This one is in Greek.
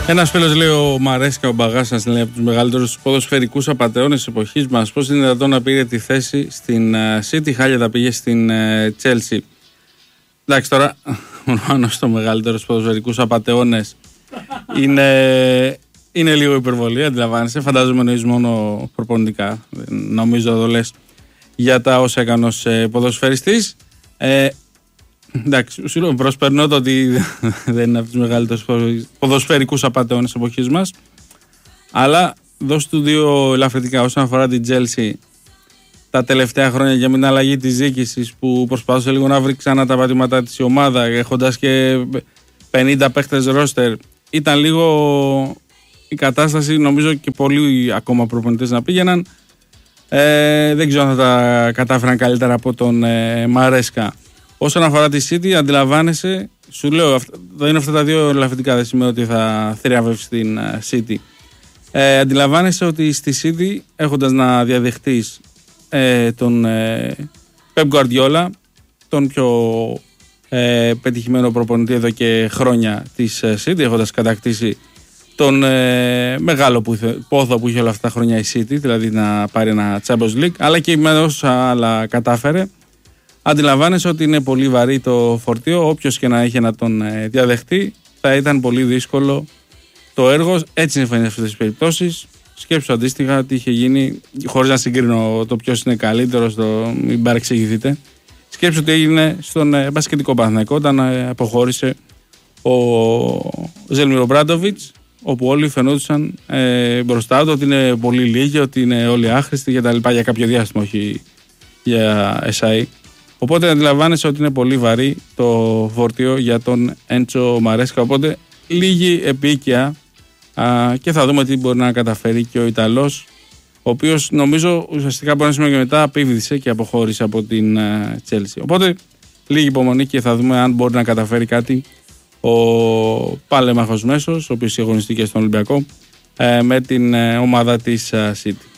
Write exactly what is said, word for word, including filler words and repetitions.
Ένας φίλος λέει: ο Μαρέσκα, ο Μπαγάσας, λέει από τους μεγαλύτερους ποδοσφαιρικούς απατεώνες της εποχής μας. Πώς είναι δυνατόν να πήρε τη θέση στην City, χάλια τα πήγε στην Chelsea. Εντάξει, τώρα μόνο στο μεγαλύτερους ποδοσφαιρικούς απατεώνες είναι, είναι λίγο υπερβολή, αντιλαμβάνεσαι. Φαντάζομαι εννοείς μόνο προπονητικά. Νομίζω εδώ λες για τα όσα έκανε ως ποδοσφαιριστής. Ε, Εντάξει, συγγνώμη, προσπερνώ το ότι δεν είναι από τους μεγαλύτερους ποδοσφαιρικούς απατεώνες της εποχής μας. Αλλά δώσ' του δύο ελαφρυντικά όσον αφορά την Chelsea τα τελευταία χρόνια για μια αλλαγή της διοίκησης που προσπαθούσε λίγο να βρει ξανά τα πατήματά της η ομάδα, έχοντας και πενήντα παίχτες ρόστερ. Ήταν λίγο η κατάσταση, νομίζω και πολλοί ακόμα προπονητές να πήγαιναν. Ε, δεν ξέρω αν θα τα κατάφεραν καλύτερα από τον ε, Μαρέσκα. Όσον αφορά τη City, αντιλαμβάνεσαι, σου λέω, δεν είναι αυτά τα δύο ελαφρυντικά, δεν σημαίνει ότι θα θριαβεύσει την City. Ε, αντιλαμβάνεσαι ότι στη City, έχοντας να διαδεχτείς ε, τον ε, Pep Guardiola, τον πιο ε, πετυχημένο προπονητή εδώ και χρόνια της City, έχοντας κατακτήσει τον ε, μεγάλο πόθο που είχε όλα αυτά τα χρόνια η City, δηλαδή να πάρει ένα Champions League, αλλά και με όσα άλλα κατάφερε. Αντιλαμβάνεσαι ότι είναι πολύ βαρύ το φορτίο. Όποιος και να είχε να τον διαδεχτεί, θα ήταν πολύ δύσκολο το έργο. Έτσι είναι φαίνεται σε αυτές τις περιπτώσεις. Σκέψου αντίστοιχα τι είχε γίνει, χωρίς να συγκρίνω το ποιος είναι καλύτερος, το μην παρεξηγηθείτε. Σκέψου τι έγινε στον μπασκετικό Παναθηναϊκό όταν αποχώρησε ο Ζέλμιρο Μπράντοβιτς, όπου όλοι φαινόντουσαν ε, μπροστά του ότι είναι πολύ λίγοι, ότι είναι όλοι άχρηστοι για τα λοιπά, για κάποιο διάστημα, όχι για ες άι. Οπότε αντιλαμβάνεσαι ότι είναι πολύ βαρύ το φορτίο για τον Έντσο Μαρέσκα. Οπότε λίγη επίκαια α, και θα δούμε τι μπορεί να καταφέρει και ο Ιταλός, ο οποίος νομίζω ουσιαστικά από ένα σημείο και μετά απίβδησε και αποχώρησε από την Chelsea. Οπότε λίγη υπομονή και θα δούμε αν μπορεί να καταφέρει κάτι ο Πάλεμαχος Μέσος, ο οποίος αγωνιστεί και στον Ολυμπιακό, με την ομάδα της City.